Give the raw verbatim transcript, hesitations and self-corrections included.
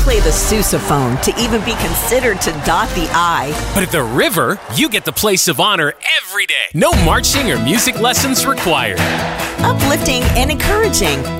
play the sousaphone to even be considered to dot the I. But at the River, you get the place of honor every day. No marching or music lessons required. Uplifting and encouraging.